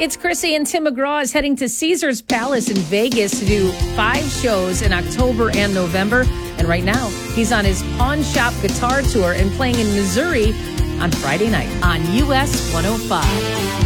It's Chrissy, and Tim McGraw is heading to Caesars Palace in Vegas to do 5 shows in October and November. And right now, he's on his Pawn Shop Guitar Tour and playing in Missouri on Friday night on US 105.